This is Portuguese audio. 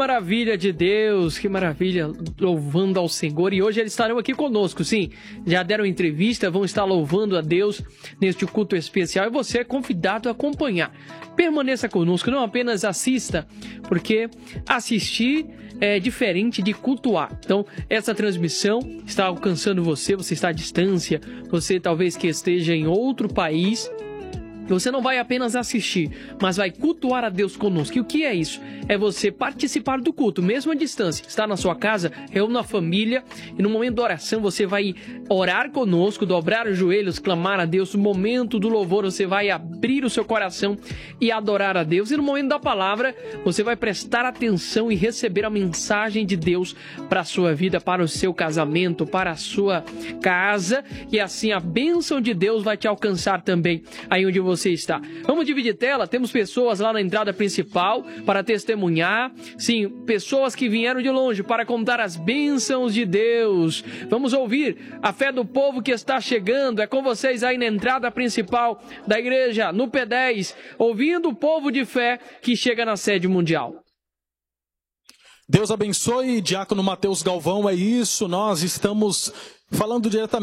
maravilha de Deus, que maravilha, louvando ao Senhor. E hoje eles estarão aqui conosco, sim. Já deram entrevista, vão estar louvando a Deus neste culto especial. E você é convidado a acompanhar. Permaneça conosco, não apenas assista, porque assistir é diferente de cultuar. Então, essa transmissão está alcançando você, você está à distância, você talvez que esteja em outro país. Você não vai apenas assistir, mas vai cultuar a Deus conosco. E o que é isso? É você participar do culto, mesmo à distância. Estar na sua casa, reúne a família e no momento da oração você vai orar conosco, dobrar os joelhos, clamar a Deus. No momento do louvor você vai abrir o seu coração e adorar a Deus. E no momento da palavra você vai prestar atenção e receber a mensagem de Deus para a sua vida, para o seu casamento, para a sua casa. E assim a bênção de Deus vai te alcançar também aí onde você está. Vamos dividir tela, temos pessoas lá na entrada principal para testemunhar, sim, pessoas que vieram de longe para contar as bênçãos de Deus. Vamos ouvir a fé do povo que está chegando, é com vocês aí na entrada principal da igreja, no P10, ouvindo o povo de fé que chega na sede mundial. Deus abençoe, Diácono Mateus Galvão, é isso, nós estamos falando diretamente